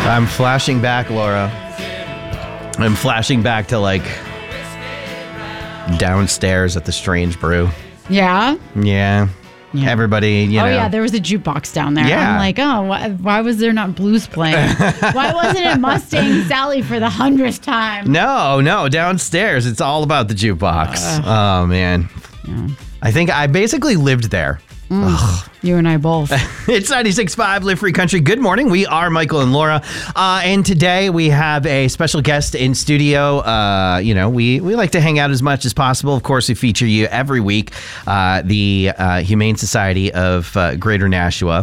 I'm flashing back, Laura. I'm flashing back to like downstairs at the Strange Brew. Yeah? Yeah. Everybody, you know. Oh, yeah, there was a jukebox down there. Yeah. I'm like, why was there not blues playing? Why wasn't it Mustang Sally for the 100th time? No, downstairs. It's all about the jukebox. Oh, man. Yeah. I think I basically lived there. You and I both. It's 96.5 Live Free Country. Good morning. We are Michael and Laura. And today we have a special guest in studio. We like to hang out as much as possible. Of course, we feature you every week, the Humane Society of Greater Nashua.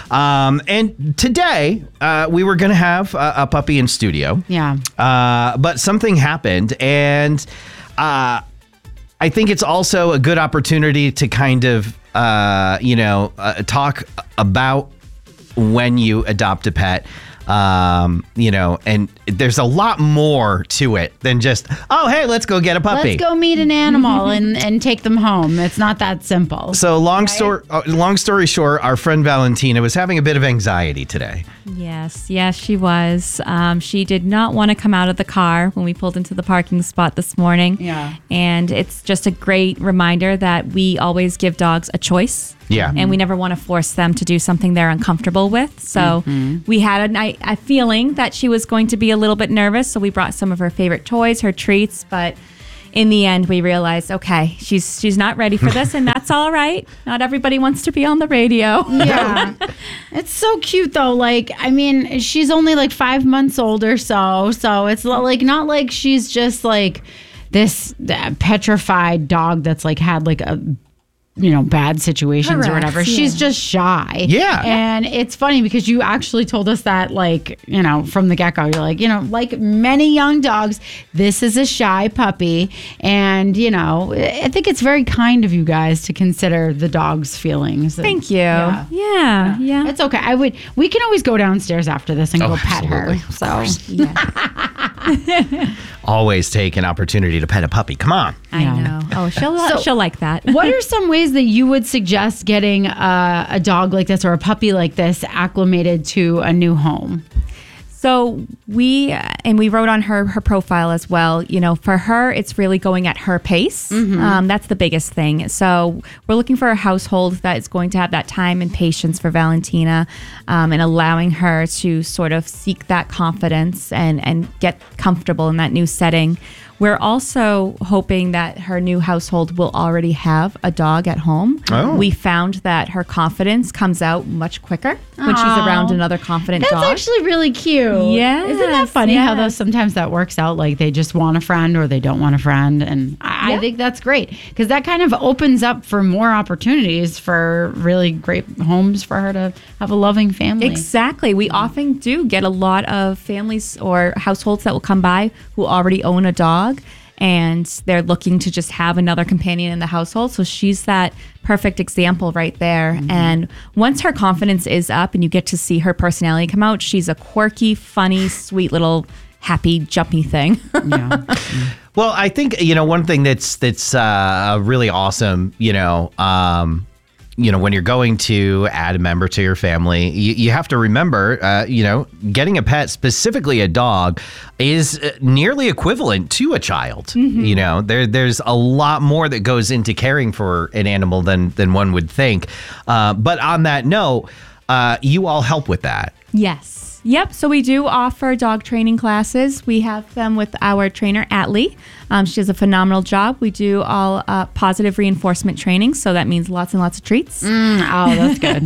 And today we were going to have a puppy in studio. Yeah. But something happened. And I think it's also a good opportunity to kind of talk about when you adopt a pet, and there's a lot more to it than just, oh, hey, let's go get a puppy. Let's go meet an animal and take them home. It's not that simple. So long story short, our friend Valentina was having a bit of anxiety today. Yes, she was. She did not want to come out of the car when we pulled into the parking spot this morning. Yeah. And it's just a great reminder that we always give dogs a choice. Yeah. And we never want to force them to do something they're uncomfortable with. So we had a feeling that she was going to be a little bit nervous. So we brought some of her favorite toys, her treats. But in the end, we realized, okay, she's not ready for this. And that's all right. Not everybody wants to be on the radio. Yeah. It's so cute, though. Like, I mean, she's only like 5 months old or so. So it's like not like she's just like this petrified dog that's like had like a bad situations or whatever. Yeah. She's just shy. Yeah. And it's funny because you actually told us that, like, from the get-go, you're like, like many young dogs, this is a shy puppy. And, I think it's very kind of you guys to consider the dog's feelings. Thank you. Yeah. Yeah. It's okay. We can always go downstairs after this and go pet her. So, Always take an opportunity to pet a puppy. Come on. I know. Oh, she'll like that. What are some ways that you would suggest getting a dog like this or a puppy like this acclimated to a new home? So we wrote on her profile as well, for her, it's really going at her pace. That's the biggest thing. So we're looking for a household that is going to have that time and patience for Valentina, and allowing her to sort of seek that confidence and get comfortable in that new setting. We're also hoping that her new household will already have a dog at home. Oh. We found that her confidence comes out much quicker when she's around another confident dog. That's actually really cute. Yes, Isn't that funny how yes. sometimes that works out? Like they just want a friend or they don't want a friend. And I think that's great because that kind of opens up for more opportunities for really great homes for her to have a loving family. Exactly. We often do get a lot of families or households that will come by who already own a dog. And they're looking to just have another companion in the household. So she's that perfect example right there. And once her confidence is up and you get to see her personality come out, she's a quirky, funny, sweet little happy, jumpy thing. Yeah. Well, I think, one thing that's really awesome, when you're going to add a member to your family, you have to remember, getting a pet, specifically a dog, is nearly equivalent to a child. There's a lot more that goes into caring for an animal than one would think. But on that note, you all help with that. Yes. Yep. So we do offer dog training classes. We have them with our trainer, Atlee. She does a phenomenal job. We do all positive reinforcement training. So that means lots and lots of treats. That's good.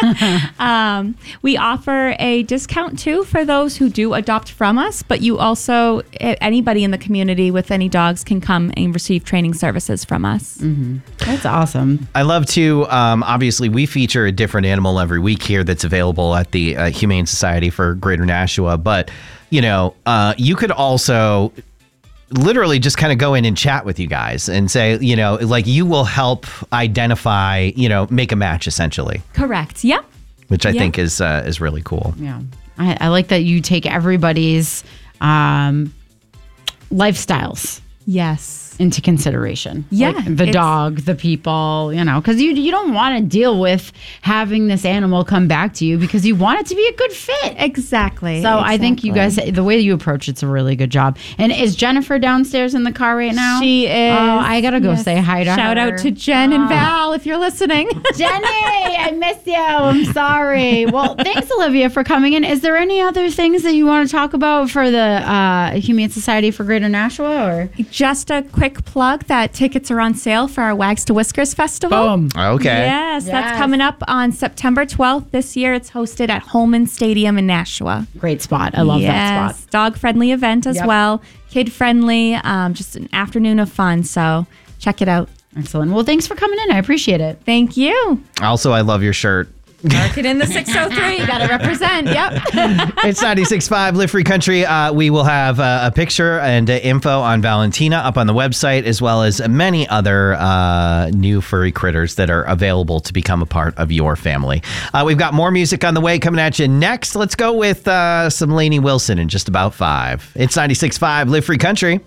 We offer a discount too for those who do adopt from us, but you also, anybody in the community with any dogs can come and receive training services from us. That's awesome. I love to, obviously, we feature a different animal every week here that's available at the Humane Society for Greater Nashua. But, you could also literally just kind of go in and chat with you guys and say, you will help identify, make a match essentially. Correct. Yep. Which I think is really cool. Yeah. I like that you take everybody's lifestyles. Yes. into consideration. Yeah, Like the dog, the people, because you don't want to deal with having this animal come back to you because you want it to be a good fit. Exactly. So I think you guys, the way you approach it's a really good job. And is Jennifer downstairs in the car right now? She is. Oh, I got to go say hi to her. Shout out to Jen and Val if you're listening. Jenny, I miss you. I'm sorry. Well, thanks, Olivia, for coming in. Is there any other things that you want to talk about for the Humane Society for Greater Nashua? Or Just a quick plug that tickets are on sale for our Wags to Whiskers Festival. boom. Okay. Yes, that's coming up on September 12th. This year it's hosted at Holman Stadium in Nashua. Great spot. I love that spot. Dog-friendly event as well. Kid-friendly, just an afternoon of fun. So check it out. Excellent. Well, thanks for coming in. I appreciate it. Thank you. Also, I love your shirt. Mark it in the 603. You got to represent. Yep. It's 96.5 Live Free Country. We will have a picture and info on Valentina up on the website, as well as many other new furry critters that are available to become a part of your family. We've got more music on the way coming at you next. Let's go with some Lainey Wilson in just about 5. It's 96.5 Live Free Country.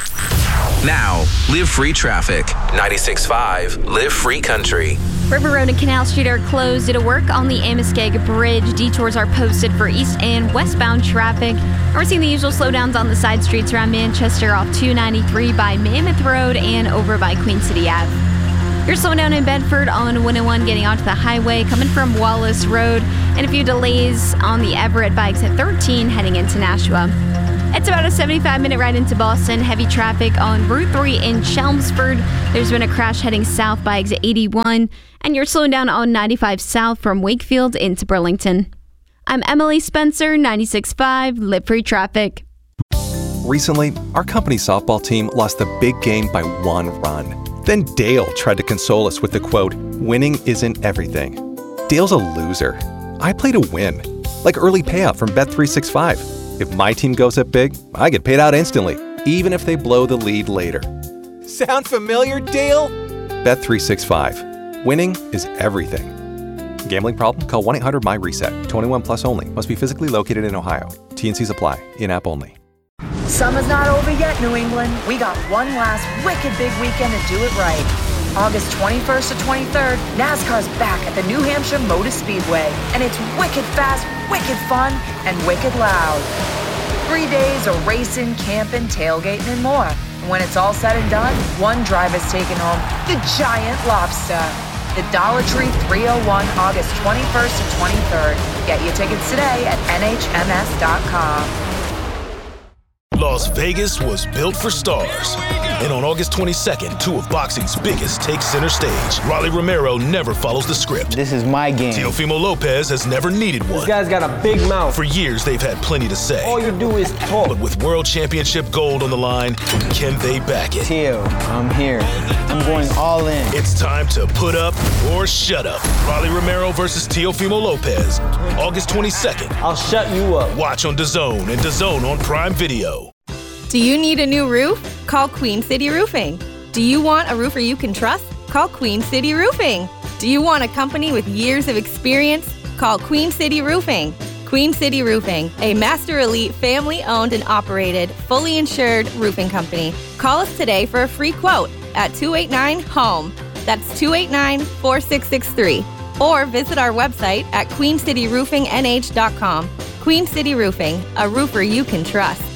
Now, Live Free Traffic. 96.5 Live Free Country. River Road and Canal Street are closed due to work on the Amoskeag Bridge. Detours are posted for east and westbound traffic. And we're seeing the usual slowdowns on the side streets around Manchester off 293 by Mammoth Road and over by Queen City Ave. You're slowing down in Bedford on 101 getting onto the highway coming from Wallace Road, and a few delays on the Everett by exit 13 heading into Nashua. It's about a 75-minute ride into Boston. Heavy traffic on Route 3 in Chelmsford. There's been a crash heading south by exit 81. And you're slowing down on 95 south from Wakefield into Burlington. I'm Emily Spencer, 96.5 Live Free Traffic. Recently, our company softball team lost the big game by 1 run. Then Dale tried to console us with the quote, "Winning isn't everything." Dale's a loser. I play to win. Like early payout from Bet365. If my team goes up big, I get paid out instantly, even if they blow the lead later. Sound familiar, Dale? Bet365. Winning is everything. Gambling problem? Call 1-800-MY-RESET. 21 plus only. Must be physically located in Ohio. T&Cs apply. In-app only. Summer's not over yet, New England. We got one last wicked big weekend to do it right. August 21st to 23rd, NASCAR's back at the New Hampshire Motor Speedway, and it's wicked fast, wicked fun, and wicked loud. 3 days of racing, camping, tailgating, and more. And when it's all said and done, one driver's taking home the giant lobster. The Dollar Tree 301, August 21st to 23rd. Get your tickets today at nhms.com. Las Vegas was built for stars. And on August 22nd, 2 of boxing's biggest take center stage. Rolly Romero never follows the script. This is my game. Teofimo Lopez has never needed one. This guy's got a big mouth. For years, they've had plenty to say. All you do is talk. But with World Championship gold on the line, can they back it? Teo, I'm here. I'm going all in. It's time to put up or shut up. Rolly Romero versus Teofimo Lopez. August 22nd. I'll shut you up. Watch on DAZN and DAZN on Prime Video. Do you need a new roof? Call Queen City Roofing. Do you want a roofer you can trust? Call Queen City Roofing. Do you want a company with years of experience? Call Queen City Roofing. Queen City Roofing, a Master Elite family-owned and operated, fully insured roofing company. Call us today for a free quote at 289-HOME. That's 289-4663. Or visit our website at queencityroofinghh.com. Queen City Roofing, a roofer you can trust.